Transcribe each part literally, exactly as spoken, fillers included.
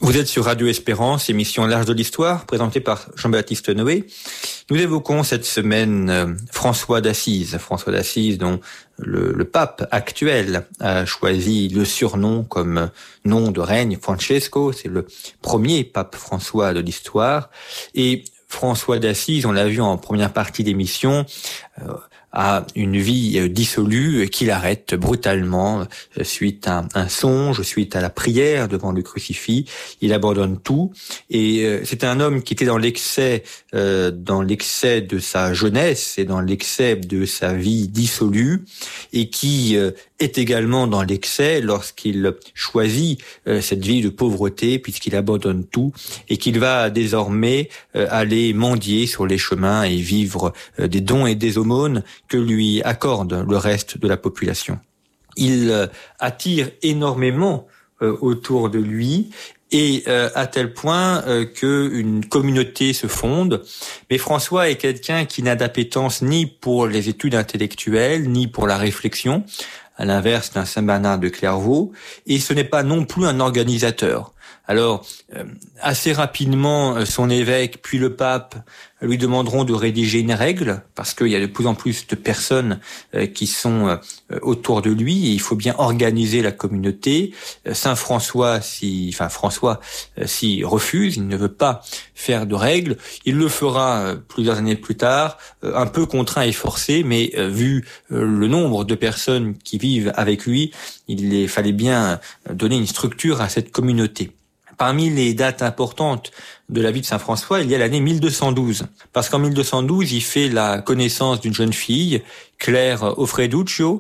Vous êtes sur Radio Espérance, émission L'Arche de l'Histoire, présentée par Jean-Baptiste Noé. Nous évoquons cette semaine euh, François d'Assise. François d'Assise dont le, le pape actuel a choisi le surnom comme nom de règne, Francesco. C'est le premier pape François de l'histoire. Et François d'Assise, on l'a vu en première partie d'émission, euh, a une vie dissolue qu'il arrête brutalement suite à un songe, suite à la prière devant le crucifix. Il abandonne tout et c'est un homme qui était dans l'excès, euh, dans l'excès de sa jeunesse et dans l'excès de sa vie dissolue et qui euh, est également dans l'excès lorsqu'il choisit euh, cette vie de pauvreté puisqu'il abandonne tout et qu'il va désormais euh, aller mendier sur les chemins et vivre euh, des dons et des aumônes que lui accorde le reste de la population. Il euh, attire énormément euh, autour de lui et euh, à tel point euh, qu'une communauté se fonde. Mais François est quelqu'un qui n'a d'appétence ni pour les études intellectuelles, ni pour la réflexion, à l'inverse d'un Saint Bernard de Clairvaux, et ce n'est pas non plus un organisateur. Alors, euh, assez rapidement, son évêque, puis le pape, lui demanderont de rédiger une règle, parce qu'il y a de plus en plus de personnes euh, qui sont euh, autour de lui, et il faut bien organiser la communauté. Euh, Saint François, si, enfin François, euh, s'y refuse, il ne veut pas faire de règles. Il le fera euh, plusieurs années plus tard, euh, un peu contraint et forcé, mais euh, vu euh, le nombre de personnes qui vivent avec lui, il fallait bien donner une structure à cette communauté. Parmi les dates importantes de la vie de Saint François, il y a l'année mille deux cent douze. Parce qu'en mille deux cent douze, il fait la connaissance d'une jeune fille, Claire Offreduccio,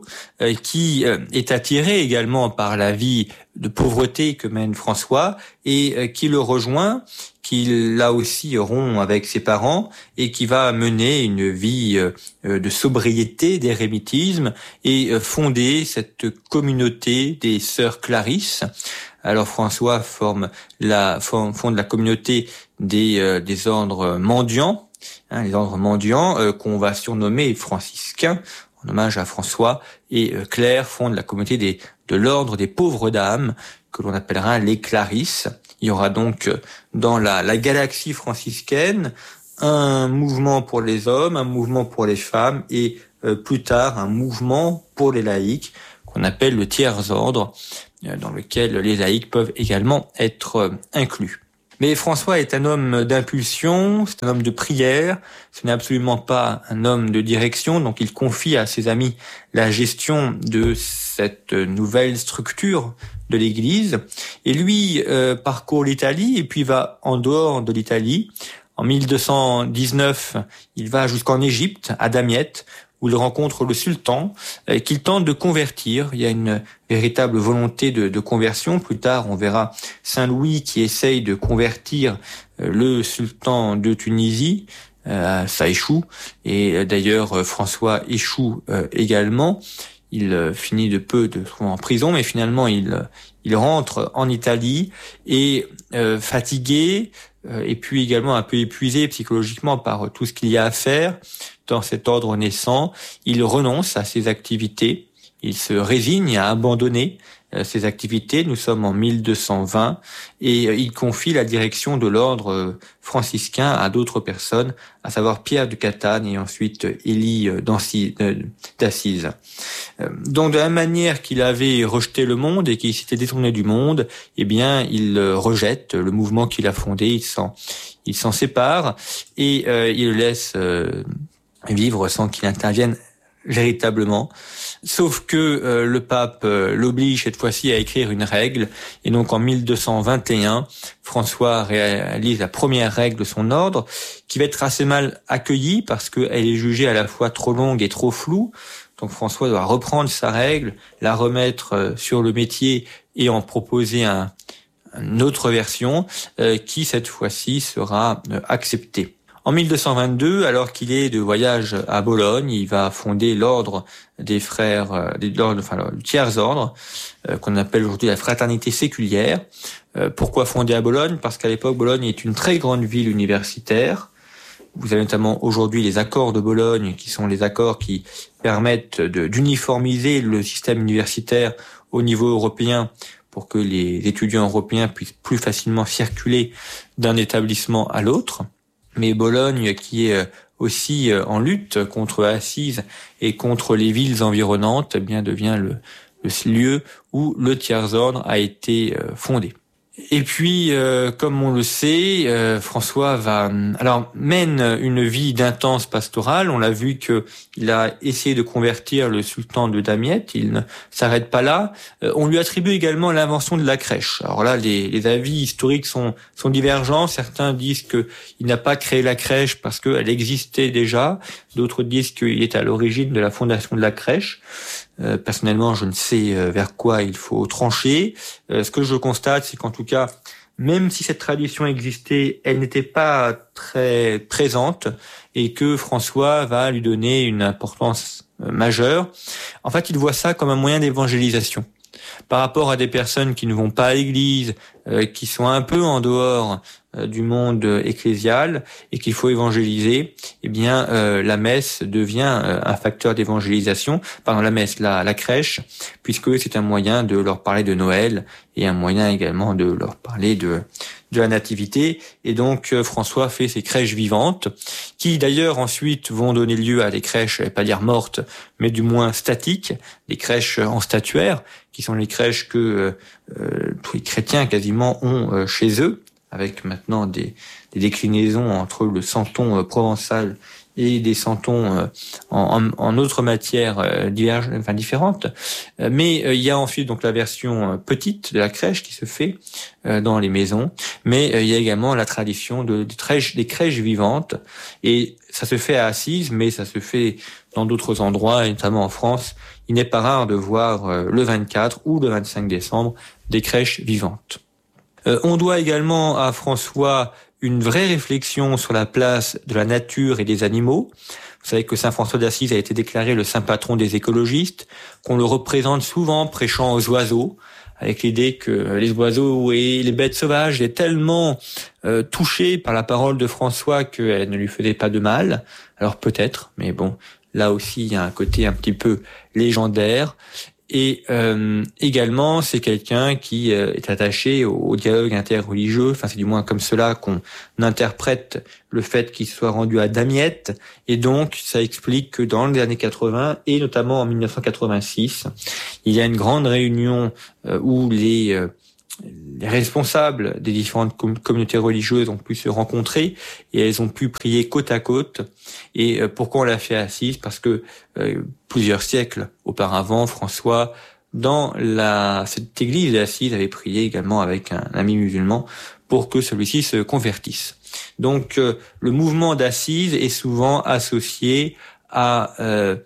qui est attirée également par la vie de pauvreté que mène François et qui le rejoint, qui là aussi rompt avec ses parents et qui va mener une vie de sobriété, d'érémitisme et fonder cette communauté des sœurs Clarisses. Alors François forme la fonde la communauté des euh, des ordres mendiants, hein, les ordres mendiants euh, qu'on va surnommer franciscains en hommage à François, et euh, Claire fonde la communauté des de l'ordre des pauvres dames que l'on appellera les Clarisses. Il y aura donc euh, dans la la galaxie franciscaine un mouvement pour les hommes, un mouvement pour les femmes et euh, plus tard un mouvement pour les laïcs qu'on appelle le tiers ordre, dans lequel les laïcs peuvent également être inclus. Mais François est un homme d'impulsion, c'est un homme de prière, ce n'est absolument pas un homme de direction, donc il confie à ses amis la gestion de cette nouvelle structure de l'Église, et lui euh, parcourt l'Italie et puis va en dehors de l'Italie. En mille deux cent dix-neuf, il va jusqu'en Égypte, à Damiette, où il rencontre le sultan, euh, qu'il tente de convertir. Il y a une véritable volonté de, de conversion. Plus tard, on verra Saint Louis qui essaye de convertir euh, le sultan de Tunisie. Euh, ça échoue. Et euh, d'ailleurs, euh, François échoue euh, également. Il euh, finit de peu de se trouver en prison, mais finalement, il, euh, il rentre en Italie et euh, fatigué, euh, et puis également un peu épuisé psychologiquement par tout ce qu'il y a à faire dans cet ordre naissant, il renonce à ses activités, il se résigne à abandonner euh, ses activités. Nous sommes en mille deux cent vingt et euh, il confie la direction de l'ordre euh, franciscain à d'autres personnes, à savoir Pierre de Catane et ensuite euh, Élie euh, d'Assise. Euh, donc de la même manière qu'il avait rejeté le monde et qu'il s'était détourné du monde, eh bien il euh, rejette le mouvement qu'il a fondé, il s'en, il s'en sépare et euh, il le laisse euh, vivre sans qu'il intervienne véritablement, sauf que euh, le pape euh, l'oblige cette fois-ci à écrire une règle, et donc en mille deux cent vingt et un, François réalise la première règle de son ordre, qui va être assez mal accueillie parce qu'elle est jugée à la fois trop longue et trop floue. Donc François doit reprendre sa règle, la remettre euh, sur le métier et en proposer un, une autre version euh, qui cette fois-ci sera euh, acceptée. En mille deux cent vingt-deux, alors qu'il est de voyage à Bologne, il va fonder l'ordre des frères, des, l'ordre, enfin le tiers ordre, euh, qu'on appelle aujourd'hui la fraternité séculière. Euh, pourquoi fonder à Bologne ? Parce qu'à l'époque, Bologne est une très grande ville universitaire. Vous avez notamment aujourd'hui les accords de Bologne, qui sont les accords qui permettent de, d'uniformiser le système universitaire au niveau européen pour que les étudiants européens puissent plus facilement circuler d'un établissement à l'autre. Mais Bologne, qui est aussi en lutte contre Assise et contre les villes environnantes, eh bien devient le, le lieu où le tiers-ordre a été fondé. Et puis, euh, comme on le sait, euh, François va, alors mène une vie d'intense pastorale. On l'a vu que il a essayé de convertir le sultan de Damiette. Il ne s'arrête pas là. Euh, on lui attribue également l'invention de la crèche. Alors là, les, les avis historiques sont, sont divergents. Certains disent que il n'a pas créé la crèche parce qu'elle existait déjà. D'autres disent qu'il est à l'origine de la fondation de la crèche. Euh, personnellement, je ne sais euh, vers quoi il faut trancher. Euh, ce que je constate, c'est qu'en tout cas, même si cette tradition existait, elle n'était pas très présente et que François va lui donner une importance euh, majeure. En fait, il voit ça comme un moyen d'évangélisation. Par rapport à des personnes qui ne vont pas à l'église, euh, qui sont un peu en dehors euh, du monde ecclésial et qu'il faut évangéliser, eh bien euh, la messe devient euh, un facteur d'évangélisation. Pardon, la messe, la, la crèche, puisque c'est un moyen de leur parler de Noël et un moyen également de leur parler de de la nativité. Et donc euh, François fait ces crèches vivantes, qui d'ailleurs ensuite vont donner lieu à des crèches, je vais pas dire mortes, mais du moins statiques, des crèches en statuaire, qui sont les crèches que euh, tous les chrétiens quasiment ont euh, chez eux, avec maintenant des, des déclinaisons entre le santon euh, provençal et des santons euh, en, en, en autres matières euh, diverges, enfin différentes. Euh, mais euh, il y a ensuite donc la version euh, petite de la crèche qui se fait euh, dans les maisons, mais euh, il y a également la tradition de, des, crèches, des crèches vivantes, et ça se fait à Assise, mais ça se fait dans d'autres endroits, et notamment en France. Il n'est pas rare de voir euh, le vingt-quatre ou le vingt-cinq décembre des crèches vivantes. Euh, on doit également à François une vraie réflexion sur la place de la nature et des animaux. Vous savez que saint François d'Assise a été déclaré le saint patron des écologistes, qu'on le représente souvent prêchant aux oiseaux, avec l'idée que les oiseaux et les bêtes sauvages étaient tellement euh, touchés par la parole de François qu'elle ne lui faisait pas de mal. Alors peut-être, mais bon, là aussi il y a un côté un petit peu légendaire. Et euh, également, c'est quelqu'un qui euh, est attaché au, au dialogue interreligieux. Enfin, c'est du moins comme cela qu'on interprète le fait qu'il soit rendu à Damiette. Et donc, ça explique que dans les années quatre-vingts, et notamment en dix-neuf cent quatre-vingt-six, il y a une grande réunion euh, où les... Euh, les responsables des différentes com- communautés religieuses ont pu se rencontrer et elles ont pu prier côte à côte. Et euh, pourquoi on l'a fait à Assise ? Parce que euh, plusieurs siècles auparavant, François, dans la cette église d'Assise, avait prié également avec un ami musulman pour que celui-ci se convertisse. Donc euh, le mouvement d'Assise est souvent associé à, euh,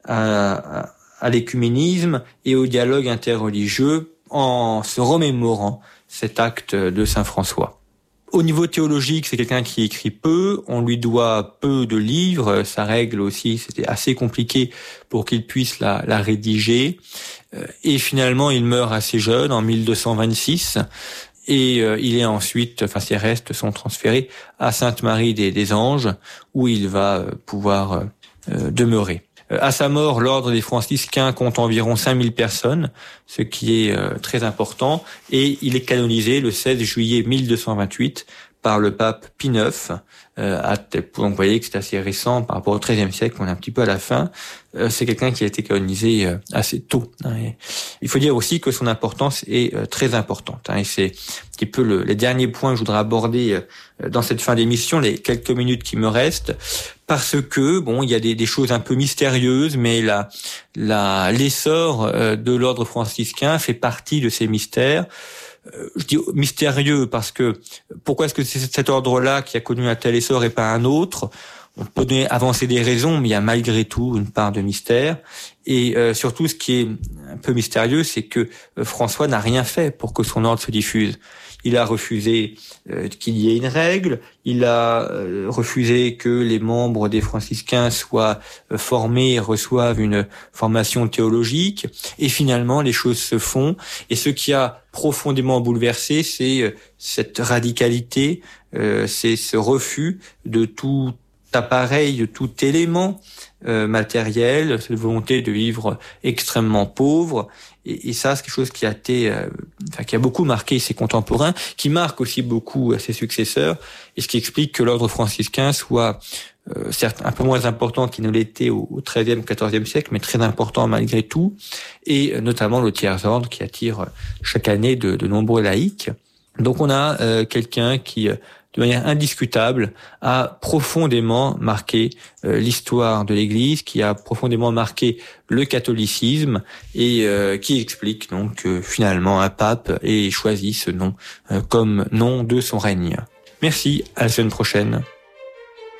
à, à l'écuménisme et au dialogue interreligieux, en se remémorant cet acte de saint François. Au niveau théologique, c'est quelqu'un qui écrit peu, on lui doit peu de livres, sa règle aussi, c'était assez compliqué pour qu'il puisse la, la rédiger, et finalement il meurt assez jeune, en mille deux cent vingt-six, et euh, il est ensuite, enfin ses restes sont transférés à Sainte-Marie des, des Anges, où il va euh, pouvoir euh, demeurer. À sa mort, l'ordre des franciscains compte environ cinq mille personnes, ce qui est euh, très important, et il est canonisé le seize juillet mille deux cent vingt-huit par le pape Pie neuf. Euh, à, donc vous voyez que c'est assez récent par rapport au treizième siècle, on est un petit peu à la fin. Euh, c'est quelqu'un qui a été canonisé euh, assez tôt. Hein, et il faut dire aussi que son importance est euh, très importante. Hein, et c'est un petit peu le, les derniers points que je voudrais aborder euh, dans cette fin d'émission, les quelques minutes qui me restent, parce que bon, il y a des, des choses un peu mystérieuses, mais la, la, l'essor euh, de l'ordre franciscain fait partie de ces mystères. Je dis mystérieux parce que pourquoi est-ce que c'est cet ordre-là qui a connu un tel essor et pas un autre ? On peut donner, avancer des raisons, mais il y a malgré tout une part de mystère. Et euh, surtout, ce qui est un peu mystérieux, c'est que euh, François n'a rien fait pour que son ordre se diffuse. Il a refusé euh, qu'il y ait une règle, il a euh, refusé que les membres des franciscains soient euh, formés et reçoivent une formation théologique, et finalement les choses se font. Et ce qui a profondément bouleversé, c'est euh, cette radicalité, euh, c'est ce refus de tout appareil, de tout élément euh, matériel, cette volonté de vivre extrêmement pauvre, Et, et ça, c'est quelque chose qui a été, euh, enfin, qui a beaucoup marqué ses contemporains, qui marque aussi beaucoup ses successeurs, et ce qui explique que l'ordre franciscain soit euh, certes un peu moins important qu'il ne l'était au treizième, quatorzième siècle, mais très important malgré tout, et notamment le tiers-ordre qui attire chaque année de, de nombreux laïcs. Donc on a euh, quelqu'un qui, de manière indiscutable, a profondément marqué euh, l'histoire de l'Église, qui a profondément marqué le catholicisme et euh, qui explique donc que finalement un pape ait choisi ce nom euh, comme nom de son règne. Merci, à la semaine prochaine.